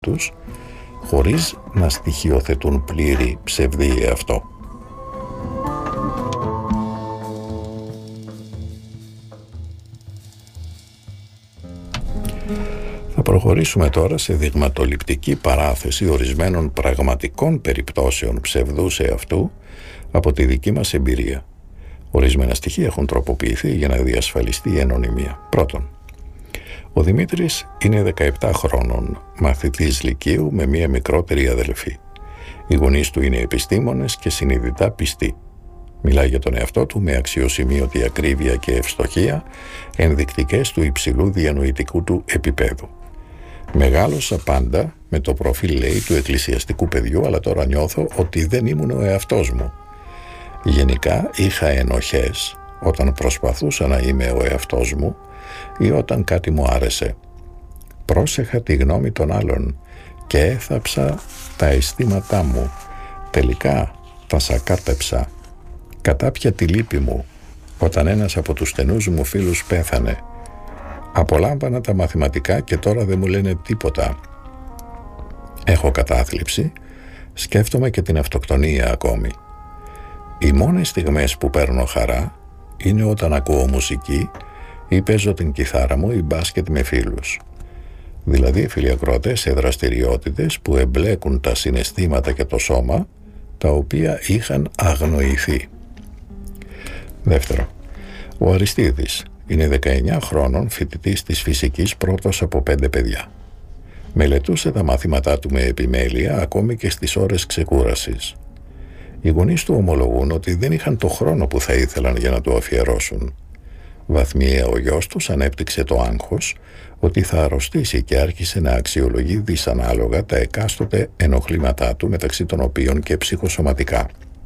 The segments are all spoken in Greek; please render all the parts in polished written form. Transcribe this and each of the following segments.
τους, χωρίς να στοιχειοθετούν πλήρη ψευδή εαυτό. Θα προχωρήσουμε τώρα σε δειγματοληπτική παράθεση ορισμένων πραγματικών περιπτώσεων ψευδούς εαυτού από τη δική μας εμπειρία. Ορισμένα στοιχεία έχουν τροποποιηθεί για να διασφαλιστεί η ενωνυμία. Πρώτον, ο Δημήτρης είναι 17 χρόνων, μαθητής λυκείου με μία μικρότερη αδελφή. Οι γονείς του είναι επιστήμονες και συνειδητά πιστοί. Μιλάει για τον εαυτό του με αξιοσημείωτη ακρίβεια και ευστοχία, ενδεικτικές του υψηλού διανοητικού του επίπεδου. Μεγάλωσα πάντα με το προφίλ, λέει, του εκκλησιαστικού παιδιού, αλλά τώρα νιώθω ότι δεν ήμουν ο εαυτός μου. Γενικά είχα ενοχές όταν προσπαθούσα να είμαι ο εαυτός μου ή όταν κάτι μου άρεσε. Πρόσεχα τη γνώμη των άλλων και έθαψα τα αισθήματά μου. Τελικά τα σακάτεψα. Κατάπια τη λύπη μου όταν ένας από τους στενούς μου φίλους πέθανε. Απολάμβανα τα μαθηματικά και τώρα δεν μου λένε τίποτα. Έχω κατάθλιψη, σκέφτομαι και την αυτοκτονία ακόμη. Οι μόνες στιγμές που παίρνω χαρά είναι όταν ακούω μουσική ή παίζω την κιθάρα μου ή μπάσκετ με φίλους. Δηλαδή, φίλοι ακροατές, σε δραστηριότητες που εμπλέκουν τα συναισθήματα και το σώμα, τα οποία είχαν αγνοηθεί. Δεύτερο, ο Αριστίδης είναι 19 χρόνων, φοιτητής της φυσικής, πρώτος από 5 παιδιά. Μελετούσε τα μαθήματά του με επιμέλεια ακόμη και στις ώρες ξεκούρασης. Οι γονείς του ομολογούν ότι δεν είχαν το χρόνο που θα ήθελαν για να το αφιερώσουν. Βαθμιαία ο γιος τους ανέπτυξε το άγχος ότι θα αρρωστήσει και άρχισε να αξιολογεί δυσανάλογα τα εκάστοτε ενοχλήματά του, μεταξύ των οποίων και ψυχοσωματικά.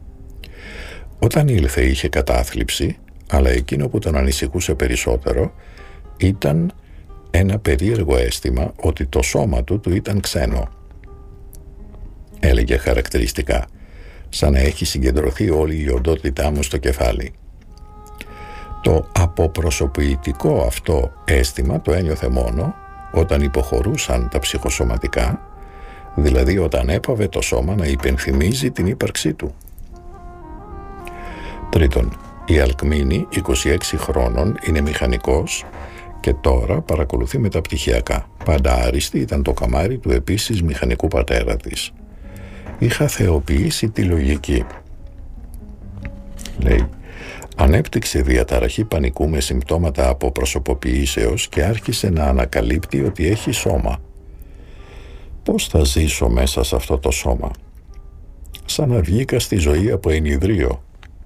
Όταν ήλθε είχε κατάθλιψη, αλλά εκείνο που τον ανησυχούσε περισσότερο ήταν ένα περίεργο αίσθημα ότι το σώμα του ήταν ξένο. Έλεγε χαρακτηριστικά, σαν να έχει συγκεντρωθεί όλη η οντότητά μου στο κεφάλι. Το αποπροσωπητικό αυτό αίσθημα το ένιωθε μόνο όταν υποχωρούσαν τα ψυχοσωματικά, δηλαδή όταν έπαβε το σώμα να υπενθυμίζει την ύπαρξή του. Τρίτον, η Αλκμήνη, 26 χρόνων, είναι μηχανικός και τώρα παρακολουθεί μεταπτυχιακά. Πάντα άριστη ήταν το καμάρι του επίσης μηχανικού πατέρα της. Είχα θεοποιήσει τη λογική. Λέει, ανέπτυξε διαταραχή πανικού με συμπτώματα αποπροσωποποιήσεως και άρχισε να ανακαλύπτει ότι έχει σώμα. Πώς θα ζήσω μέσα σε αυτό το σώμα? Σαν να βγήκα στη ζωή από ενιδρίο.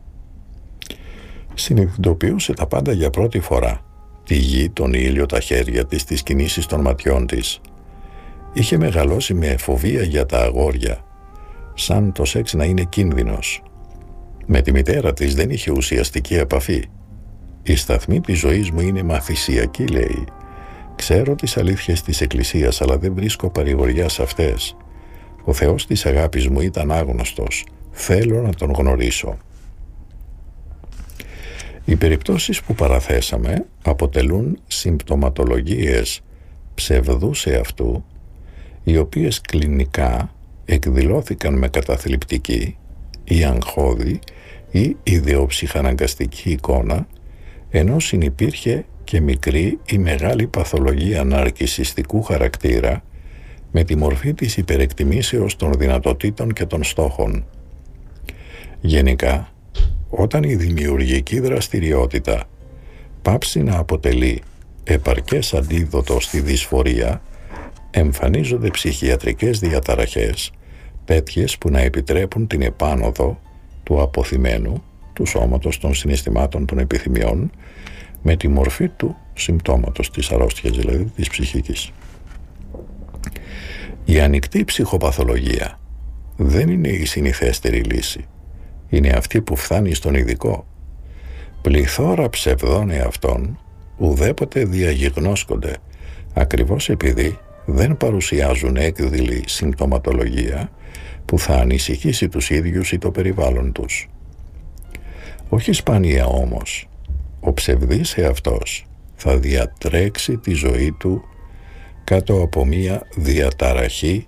Συνειδητοποιούσε τα πάντα για πρώτη φορά. Τη γη, τον ήλιο, τα χέρια της, τις κινήσεις των ματιών της. Είχε μεγαλώσει με φοβία για τα αγόρια, σαν το σεξ να είναι κίνδυνος. Με τη μητέρα της δεν είχε ουσιαστική επαφή. Η σταθμή της ζωής μου είναι μαθησιακή, λέει. Ξέρω τις αλήθειες της Εκκλησίας, αλλά δεν βρίσκω παρηγοριά σε αυτές. Ο Θεός της αγάπης μου ήταν άγνωστος. Θέλω να τον γνωρίσω. Οι περιπτώσεις που παραθέσαμε αποτελούν συμπτωματολογίες ψευδούς εαυτού, οι οποίες κλινικά εκδηλώθηκαν με καταθλιπτική ή αγχώδη ή ιδεοψυχαναγκαστική εικόνα, ενώ συνυπήρχε και μικρή ή μεγάλη παθολογία ναρκισσιστικού χαρακτήρα με τη μορφή της υπερεκτιμήσεως των δυνατοτήτων και των στόχων. Γενικά, όταν η δημιουργική δραστηριότητα πάψει να αποτελεί επαρκές αντίδοτο στη δυσφορία, εμφανίζονται ψυχιατρικές διαταραχές, τέτοιες που να επιτρέπουν την επάνωδο του αποθυμένου, του σώματος, των συναισθημάτων, των επιθυμιών, με τη μορφή του συμπτώματος, της αρρώστιας δηλαδή, της ψυχικής. Η ανοιχτή ψυχοπαθολογία δεν είναι η συνηθέστερη λύση. Είναι αυτή που φτάνει στον ειδικό. Πληθώρα ψευδών εαυτών ουδέποτε διαγιγνώσκονται, ακριβώς επειδή δεν παρουσιάζουν έκδηλη συμπτωματολογία που θα ανησυχήσει τους ίδιους ή το περιβάλλον τους. Όχι σπάνια όμως, ο ψευδής εαυτός θα διατρέξει τη ζωή του κάτω από μία διαταραχή